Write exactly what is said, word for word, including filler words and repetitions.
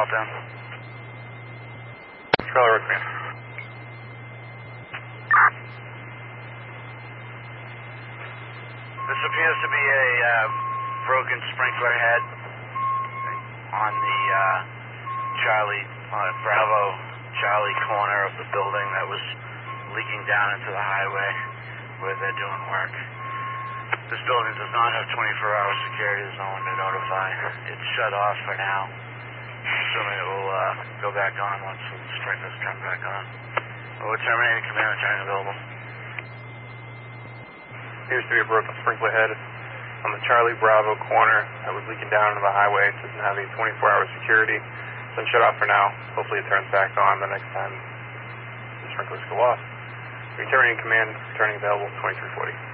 meltdown. Charlie Road Command. This appears to be a uh, broken sprinkler head on the uh, Charlie, uh, Bravo Charlie corner of the building that was leaking down into the highway where they're doing work. This building does not have twenty-four hour security. There's no one to notify. It's shut off for now. Assuming it will uh, go back on once the sprinklers come back on. We're terminating command and turning available. Appears to be a broken sprinkler head on the Charlie Bravo corner that was leaking down into the highway. It doesn't have any twenty-four hour security. It's been shut off for now. Hopefully it turns back on the next time the sprinklers go off. Returning command, turning available, twenty-three forty.